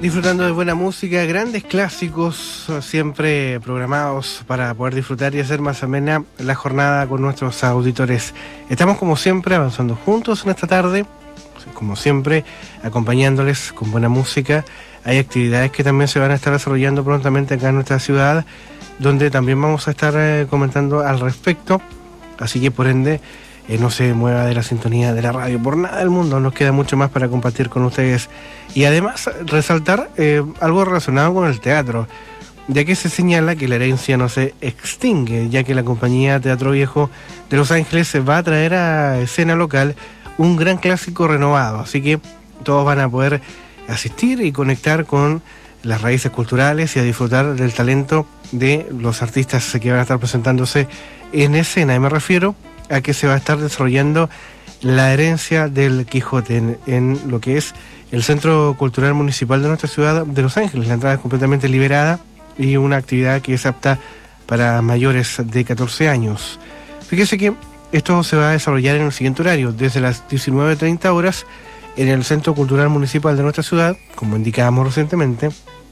Disfrutando de buena música, grandes clásicos siempre programados para poder disfrutar y hacer más amena la jornada con nuestros auditores. Estamos como siempre avanzando juntos en esta tarde, como siempre acompañándoles con buena música. Hay actividades que también se van a estar desarrollando prontamente acá en nuestra ciudad, donde también vamos a estar comentando al respecto, así que por ende no se mueva de la sintonía de la radio por nada del mundo. Nos queda mucho más para compartir con ustedes y además resaltar algo relacionado con el teatro, ya que se señala que la herencia no se extingue, ya que la compañía Teatro Viejo de Los Ángeles va a traer a escena local un gran clásico renovado, así que todos van a poder asistir y conectar con las raíces culturales y a disfrutar del talento de los artistas que van a estar presentándose en escena. Y me refiero a que se va a estar desarrollando la herencia del Quijote en lo que es el Centro Cultural Municipal de nuestra ciudad de Los Ángeles. La entrada es completamente liberada y una actividad que es apta para mayores de 14 años. Fíjese que esto se va a desarrollar en el siguiente horario, desde las 19:30 horas en el Centro Cultural Municipal de nuestra ciudad, como indicábamos recientemente.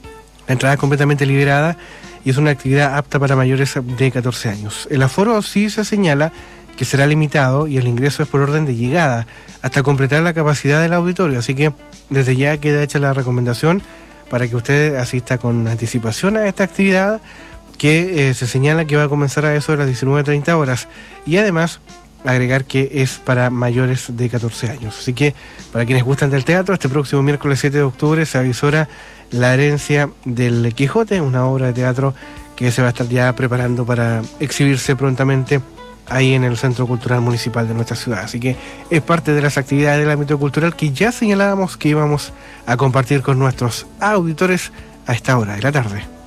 La entrada es completamente liberada y es una actividad apta para mayores de 14 años. El aforo sí se señala que será limitado y el ingreso es por orden de llegada hasta completar la capacidad del auditorio, así que desde ya queda hecha la recomendación para que usted asista con anticipación a esta actividad que se señala que va a comenzar a eso de las 19:30 horas y además agregar que es para mayores de 14 años. Así que para quienes gustan del teatro, este próximo miércoles 7 de octubre se avisora La herencia del Quijote, una obra de teatro que se va a estar ya preparando para exhibirse prontamente ahí en el Centro Cultural Municipal de nuestra ciudad. Así que es parte de las actividades del ámbito cultural que ya señalábamos que íbamos a compartir con nuestros auditores a esta hora de la tarde.